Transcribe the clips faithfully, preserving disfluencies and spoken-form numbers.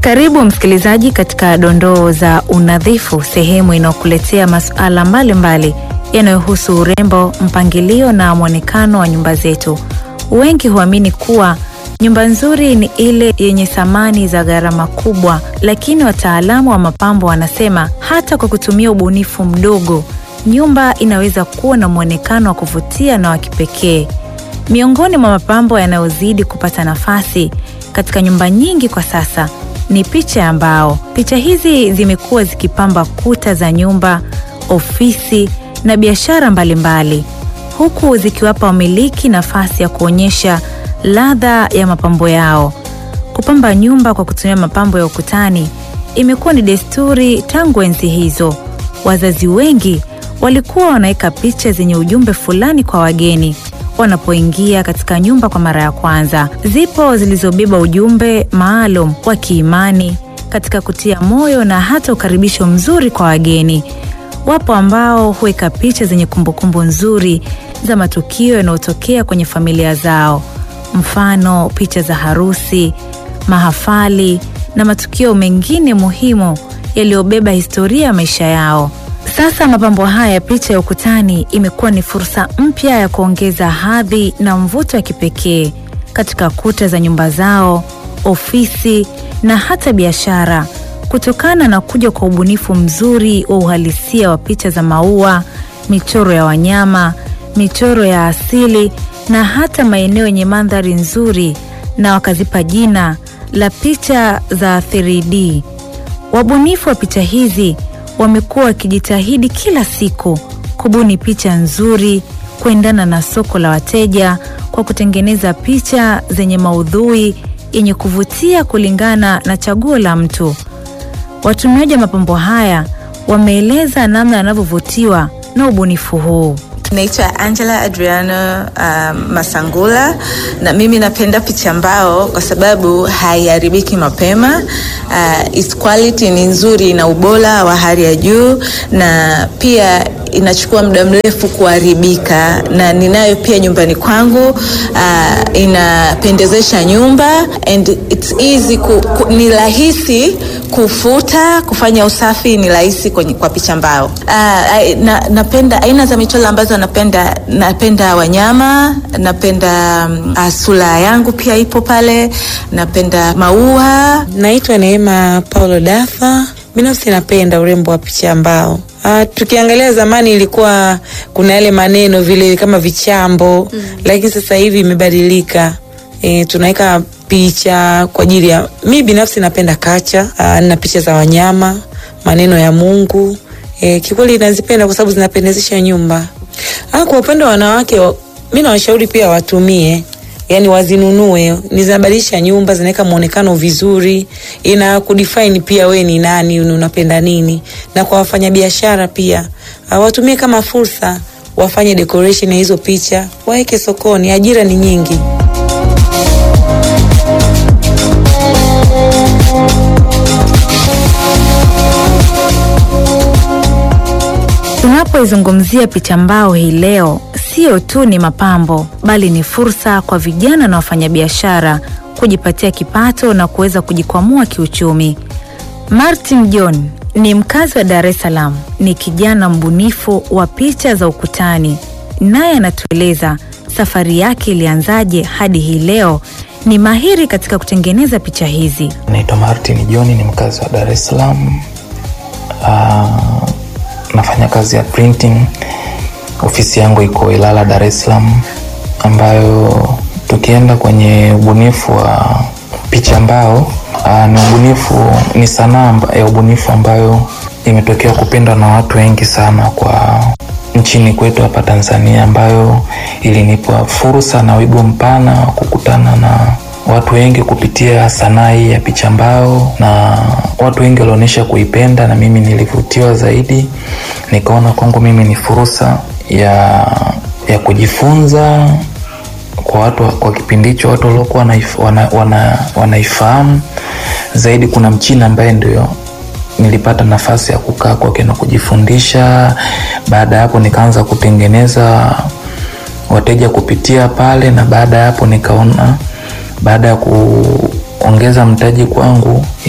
Karibu msikilizaji katika dondoo za unadhifu, sehemu inayokuletea masuala mbalimbali yanayohusu urembo, mpangilio na muonekano wa nyumba zetu. Wengi huamini kuwa nyumba nzuri ni ile yenye samani za gharama kubwa, lakini wataalamu wa mapambo wanasema hata kwa kutumia ubunifu mdogo, nyumba inaweza kuwa na muonekano wa kuvutia na wa kipekee. Miongoni mwa mapambo yanayozidi kupata nafasi katika nyumba nyingi kwa sasa ni picha ya mbao. Picha hizi zimekuwa zikipamba kuta za nyumba, ofisi na biashara mbalimbali, huku zikiwapa wamiliki nafasi ya kuonyesha ladha ya mapambo yao. Kupamba nyumba kwa kutumia mapambo ya ukutani imekuwa ni desturi tangu enzi hizo. Wazazi wengi walikuwa wanaweka picha zenye ujumbe fulani kwa wageni wanapoingia katika nyumba kwa mara ya kwanza. Zipo zilizobeba ujumbe maalum wa kiimani katika kutia moyo na hata ukaribisho mzuri kwa wageni. Wapo ambao huweka picha zenye kumbukumbu nzuri za matukio yanayotokea kwenye familia zao, mfano picha za harusi, mahafali na matukio mengine muhimu yaliyobeba historia ya maisha yao. Sasa mapambo haya ya picha ya ukutani imekuwa ni fursa mpya ya kuongeza hadhi na mvuto wa kipekee katika kuta za nyumba zao, ofisi na hata biashara, kutokana na kuja kwa ubunifu mzuri wa uhalisia wa picha za maua, michoro ya wanyama, michoro ya asili na hata maeneo yenye mandhari nzuri, na wakazipa jina la picha za three D. Wabunifu wa picha hizi wamekuwa wakijitahidi kila siku kubuni picha nzuri kuendana na soko la wateja kwa kutengeneza picha zenye maudhui yenye kuvutia kulingana na chaguo la mtu. Watumiaji wa mapambo haya wameeleza namna wanavyovutiwa na ubunifu huu. Naitwa Angela Adriano um, Masangula, na mimi napenda picha mbao kwa sababu haiharibiki mapema. Uh, its quality ni nzuri na ubora wa hali ya juu, na pia inachukua muda mrefu kuharibika, na ninayo pia nyumbani kwangu. Uh, inapendezesha nyumba and it's easy ku, ku, ni rahisi kufuta, kufanya usafi ni rahisi kwa picha mbao. Uh, na, napenda aina za michoro ambazo napenda. Napenda wanyama, napenda uh, sura yangu pia ipo pale, napenda maua. Naitwa Neema Paulo Dafa. Binafsi napenda urembo wa picha mbao. Uh, tukiangalia zamani ilikuwa kuna yale maneno vile kama vichambo, mm. Lakini sasa hivi imebadilika. E, tunaweka picha kwa ajili ya, mimi binafsi napenda kacha, uh, na picha za wanyama, maneno ya Mungu. E, kikweli nazipenda kwa sababu zinapendezesha nyumba. Ah, kwa upande wa wanawake, mimi nawashauri pia watumie, yani wazinunue, zinabadilisha nyumba, zinaweka muonekano vizuri, ina kudefine pia we ni nani, unapenda nini. Na kwa wafanyabiashara pia, watumie kama fursa, wafanye decoration ya hizo picha, waeke sokoni, ajira ni nyingi. Tunapoizungumzia picha mbao hii leo, sio tu ni mapambo, bali ni fursa kwa vijana na wafanyabiashara kujipatia kipato na kuweza kujikwamua kiuchumi. Martin John ni mkazi wa Dar es Salaam, ni kijana mbunifu wa picha za ukutani. Naye anatueleza safari yake ilianzaje hadi hii leo ni mahiri katika kutengeneza picha hizi. Naitwa Martin John, ni mkazi wa Dar es Salaam. Uh, nafanya kazi ya printing. Ofisi yangu iko Ilala, Dar es Salaam, ambayo tukienda kwenye ubunifu wa picha mbao, uh, ni ubunifu, ni sanaa ya ubunifu ambayo imetokea kupendwa na watu wengi sana kwa nchini kwetu hapa Tanzania, ambayo ilinipa fursa na wigo mpana kukutana na watu wengi kupitia sanaa hii ya picha mbao, na watu wengi walionyesha kuipenda na mimi nilivutiwa zaidi. Nikaona kwangu mimi ni fursa ya ya kujifunza kwa watu kwa kipindi hicho, watu waliokuwa wana, wana, wanaifahamu zaidi. Kuna Mchina ambaye ndio nilipata nafasi ya kukaa kwake na kujifundisha. Baada hapo nikaanza kutengeneza wateja kupitia pale, na baada hapo nikaona baada ya kuongeza mtaji kwangu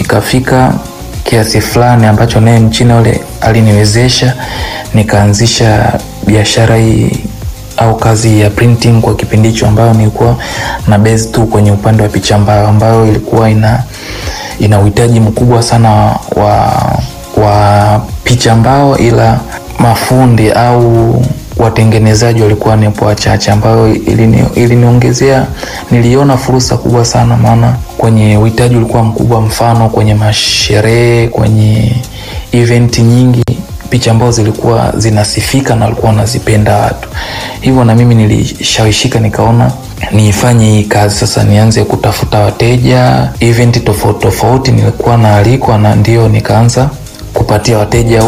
ikafika kiasi fulani ambacho naye mchina yule aliniwezesha nikaanzisha biashara hii au kazi ya printing kwa kipindi hicho, ambayo nilikuwa na base tu kwenye upande wa picha mbao, ambayo ilikuwa ina ina uhitaji mkubwa sana wa wa picha mbao, ila mafundi au watengenezaji walikuwa nipo wachache, ambayo iliniongezea ili niliona fursa kubwa sana, maana kwenye uhitaji ulikuwa mkubwa. Mfano kwenye masherehe, kwenye event nyingi, picha ambazo zilikuwa zinasifika na walikuwa wanazipenda watu. Hivyo na mimi nilishawishika, nikaona nifanye hii kazi sasa, nianze kutafuta wateja. Event tofauti tofauti nilikuwa naalikwa, na ndio nikaanza kupatia wateja